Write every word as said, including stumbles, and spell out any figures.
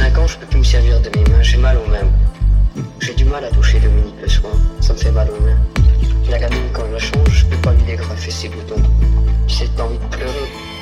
cinq ans, je peux plus me servir de mes mains, j'ai mal aux mains. J'ai du mal à toucher Dominique le soir, ça me fait mal aux mains. La gamine, quand je la change, je peux pas lui dégrafer ses boutons. J'ai cette envie de pleurer.